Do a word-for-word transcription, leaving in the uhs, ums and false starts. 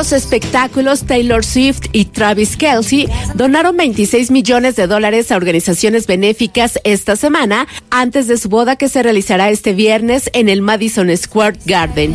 los espectáculos, Taylor Swift y Travis Kelce donaron veintiséis millones de dólares a organizaciones benéficas esta semana antes de su boda que se realizará este viernes en el Madison Square Garden.